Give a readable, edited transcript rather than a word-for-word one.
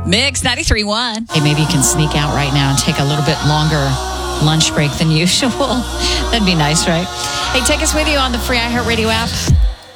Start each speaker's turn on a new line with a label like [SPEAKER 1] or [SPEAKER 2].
[SPEAKER 1] Mix 93.1.
[SPEAKER 2] Hey, maybe you can sneak out right now and take a little bit longer lunch break than usual. That'd be nice, right? Hey, take us with you on the free iHeartRadio app.